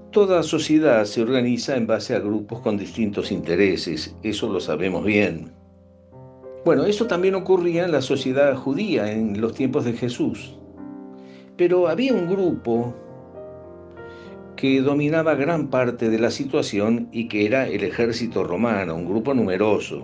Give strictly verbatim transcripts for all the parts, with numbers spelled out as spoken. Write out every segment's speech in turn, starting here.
Toda sociedad se organiza en base a grupos con distintos intereses, eso lo sabemos bien. Bueno, eso también ocurría en la sociedad judía en los tiempos de Jesús. Pero había un grupo que dominaba gran parte de la situación y que era el ejército romano, un grupo numeroso.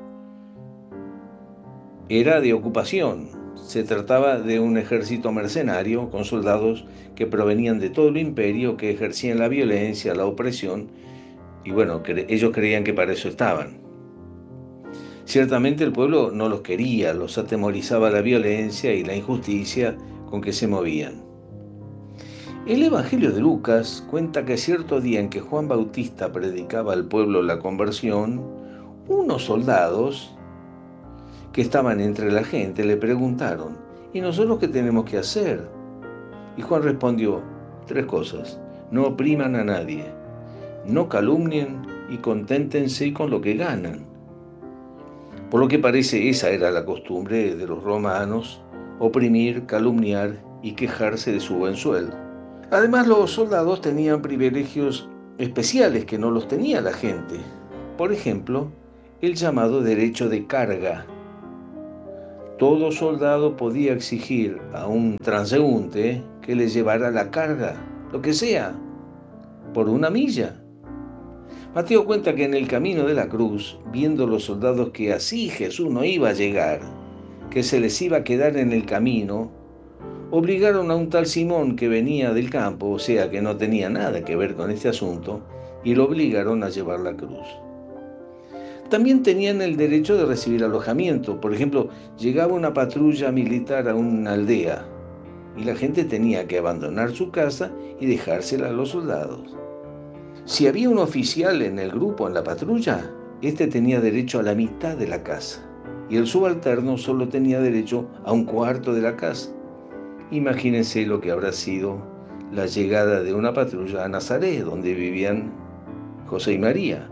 Era de ocupación. Se trataba de un ejército mercenario con soldados que provenían de todo el imperio, que ejercían la violencia, la opresión, y bueno, ellos creían que para eso estaban. Ciertamente el pueblo no los quería, los atemorizaba la violencia y la injusticia con que se movían. El Evangelio de Lucas cuenta que cierto día en que Juan Bautista predicaba al pueblo la conversión, unos soldados que estaban entre la gente le preguntaron: ¿y nosotros qué tenemos que hacer? Y Juan respondió: tres cosas. No opriman a nadie, no calumnien y conténtense con lo que ganan. Por lo que parece, esa era la costumbre de los romanos: oprimir, calumniar y quejarse de su buen sueldo. Además, los soldados tenían privilegios especiales que no los tenía la gente. Por ejemplo, el llamado derecho de carga. Todo soldado podía exigir a un transeúnte que le llevara la carga, lo que sea, por una milla. Mateo cuenta que en el camino de la cruz, viendo los soldados que así Jesús no iba a llegar, que se les iba a quedar en el camino, obligaron a un tal Simón que venía del campo, o sea que no tenía nada que ver con este asunto, y lo obligaron a llevar la cruz. También tenían el derecho de recibir alojamiento. Por ejemplo, llegaba una patrulla militar a una aldea y la gente tenía que abandonar su casa y dejársela a los soldados. Si había un oficial en el grupo, en la patrulla, este tenía derecho a la mitad de la casa y el subalterno solo tenía derecho a un cuarto de la casa. Imagínense lo que habrá sido la llegada de una patrulla a Nazaret, donde vivían José y María.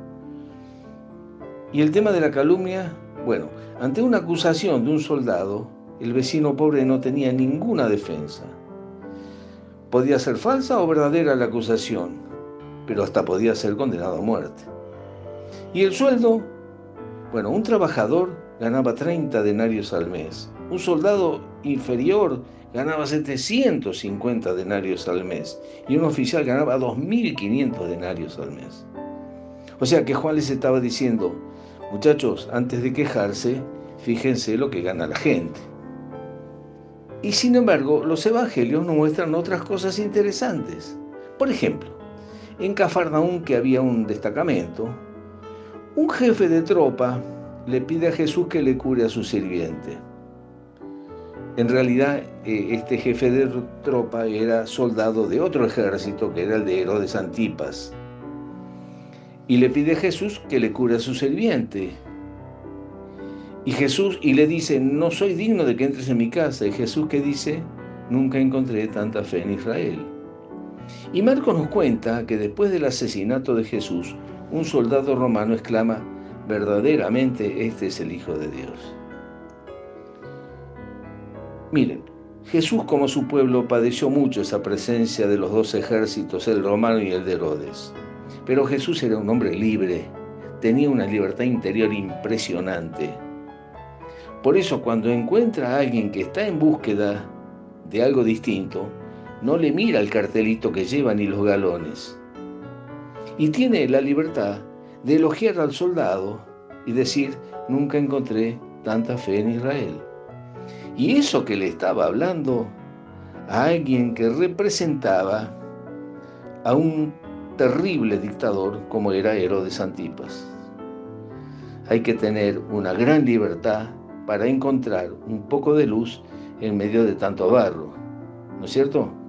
Y el tema de la calumnia, bueno, ante una acusación de un soldado, el vecino pobre no tenía ninguna defensa. Podía ser falsa o verdadera la acusación, pero hasta podía ser condenado a muerte. Y el sueldo, bueno, un trabajador ganaba treinta denarios al mes, un soldado inferior ganaba setecientos cincuenta denarios al mes y un oficial ganaba dos mil quinientos denarios al mes. O sea que Juan les estaba diciendo: muchachos, antes de quejarse, fíjense lo que gana la gente. Y sin embargo, los evangelios nos muestran otras cosas interesantes. Por ejemplo, en Cafarnaúm, que había un destacamento, un jefe de tropa le pide a Jesús que le cure a su sirviente. En realidad, este jefe de tropa era soldado de otro ejército, que era el de Herodes Antipas. Y le pide a Jesús que le cure a su sirviente. Y Jesús, y le dice: no soy digno de que entres en mi casa. Y Jesús, que dice: nunca encontré tanta fe en Israel. Y Marcos nos cuenta que después del asesinato de Jesús, un soldado romano exclama: verdaderamente este es el Hijo de Dios. Miren, Jesús, como su pueblo, padeció mucho esa presencia de los dos ejércitos, el romano y el de Herodes. Pero Jesús era un hombre libre, tenía una libertad interior impresionante. Por eso, cuando encuentra a alguien que está en búsqueda de algo distinto, no le mira el cartelito que lleva ni los galones. Y tiene la libertad de elogiar al soldado y decir: nunca encontré tanta fe en Israel. Y eso que le estaba hablando a alguien que representaba a un terrible dictador como era Herodes Antipas. Hay que tener una gran libertad para encontrar un poco de luz en medio de tanto barro, ¿no es cierto?